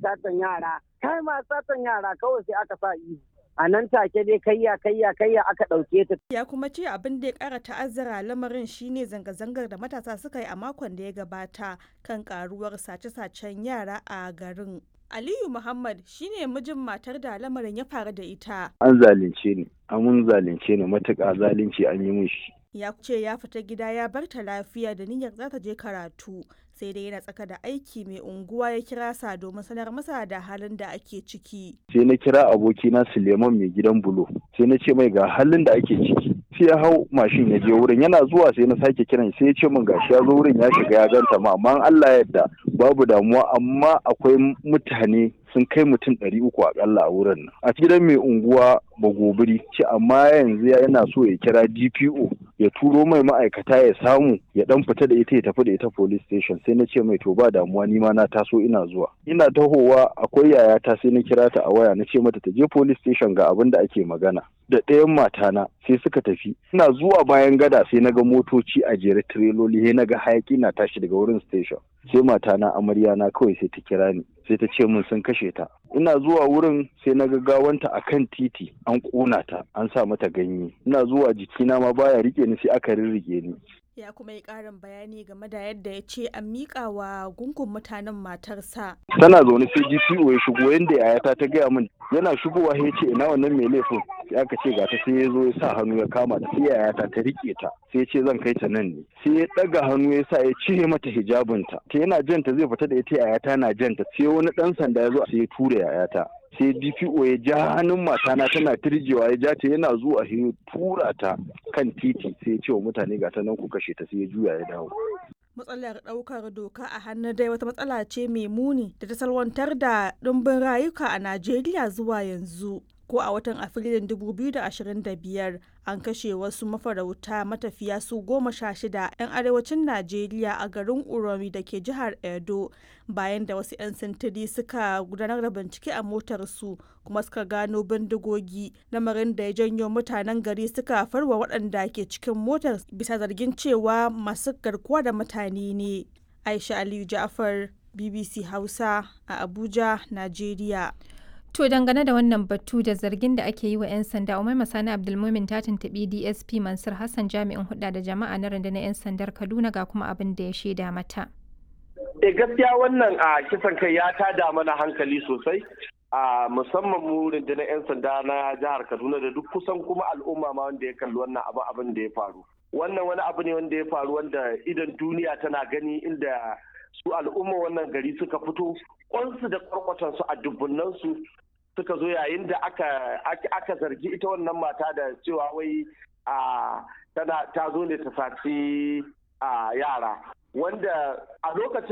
satan yara, kai ma satan yara kawai sai aka sa ihu. A nan take dai kayya aka ɗauke ta. Ya kuma ce abin da ya ƙara ta'azzara lamarin shine zanga-zangar da matasa suka yi a makon da ya gabata kan karuwar sace-sacen yara a garin. Aliyu Muhammad shine mijin matar da lamarin ya faru da ita. An zalunce ni, mun zalunce ni matuƙa, zalunci an yi min shi. Ya ce ya fita gida ya bar ta lafiya da niyyar za ta je karatu, sai dai yana tsaka da aiki mai unguwa ya kira sa domin sanar masa da halin da ake ciki. Sai na kira abokina Suleiman mai gidan bulo, sai na ce mai ga halin da ake ciki. Sai ya hau mashin ya je wurin, yana zuwa sai na sake kiran sai ya ce min gashi ya zo wurin ya shiga ya ganta ma, amma Allah ya yarda babu damuwa, amma akwai mutane sun kai mutum 300 akalla a wurin nan. A gidan mai unguwa Bagobiri ce, amma yanzu yana so ya kira DPO ya turo mai ma'aikata ya samu ya dan fita da ita ya tafi da ita police station. Sai na ce mai to ba damuwa, ni ma na taso ina zuwa. Ina tahowa akwai yayata sai na kira ta a waya na ce mata ta je police station ga abin da ake magana. Da ɗayan matana sai suka tafi. Ina zuwa bayan gada sai na ga motoci a jere tireloli, sai na ga hayaki na tashi daga wurin station. Sai matana amarya na kawai sai ta kira ni sai ta ce min sun kashe ta. Ina zuwa wurin sai na ga gawanta akan titi an ƙona ta an sa mata ganye. Ina zuwa jikina ma baya rike ni sai aka rirrike ni. Ya kuma yi ƙarin bayani game da yadda ya ce an miƙa wa gungun mutanen matarsa. Tana zaune sai GPO ya shigo, yanda yayata ta gaya min, yana shigowa ya ce ina wannan mai laifin, sai aka ce ga ta, sai ya zo ya sa hannu ya kama ta, sai yayata ta rike ta, sai ya ce zan kai ta nan ne, sai ya ɗaga hannu ya sa ya cire mata hijabinta, ta yana janta zai fita da ita, yayata na janta, sai wani ɗan sanda ya zo sai ya tura yayata. Sai DPO ya ja hannun matana tana tirjewa, ya ja ta yana zuwa ya tura ta kan titi, sai ya ce wa mutane ga ta nan ku kashe ta, sai ya juya ya dawo. Matsalar ɗaukar doka a hannu dai wata matsala ce mai muni da ta salwantar da ɗumbin rayuka a Najeriya zuwa yanzu. Ko a watan Afrilun 2025 an kashe wasu mafarauta matafiya su 16 'yan arewacin Najeriya a garin Uromi da ke jihar Edo, bayan da wasu 'yan sintiri suka gudanar da bincike a motarsu kuma suka gano bindigogi, lamarin da ya janyo mutanen gari suka farwa waɗanda ke cikin motar bisa zargin cewa masu garkuwa da mutane ne. Aisha Aliyu Ja'far, BBC Hausa a Abuja, Najeriya. To dangane da wannan batu da zargin da ake yi wa 'yan sanda, Umaima Sani Abdulmumin ta tuntuɓi DSP Mansur Hassan jami'in hulɗa da jama'a na rundunar 'yan sandar Kaduna ga kuma abin da ya shaida mata. Gaskiya wannan a kisan kai ya tada mana hankali sosai, a musamman mu rundunar 'yan sanda na jihar Kaduna da duk kusan kuma al'umma ma wanda ya kalli wannan abin da ya faru. Wannan wani abu ne wanda ya faru wanda idan duniya tana gani, inda su al'umma wannan gari suka fito kwansu da kwarkwatansu a dubbunansu suka zo yayin da aka zargi ita wannan mata da cewa wai ta zo ne ta saci yara, wanda a lokacin